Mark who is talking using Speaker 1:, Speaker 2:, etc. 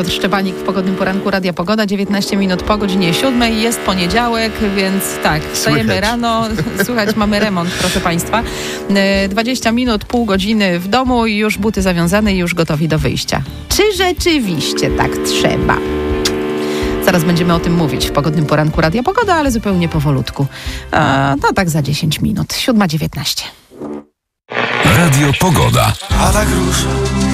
Speaker 1: Piotr Szczepanik w Pogodnym Poranku Radia Pogoda, 19 minut po godzinie 7. Jest poniedziałek, więc tak, wstajemy rano, słuchać, mamy remont, proszę Państwa. 20 minut, pół godziny w domu i już buty zawiązane i już gotowi do wyjścia. Czy rzeczywiście tak trzeba? Zaraz będziemy o tym mówić w Pogodnym Poranku Radia Pogoda, ale zupełnie powolutku. No tak za 10 minut, 7:19.
Speaker 2: Radio Pogoda.
Speaker 3: A tak rusz.